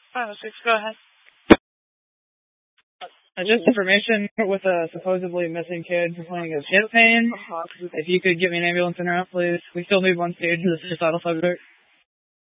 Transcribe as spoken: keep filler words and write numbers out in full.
five oh six, go ahead. Uh, just information with a supposedly missing kid complaining of hip pain. If you could get me an ambulance in route, please. We still need one stage of the suicidal subject.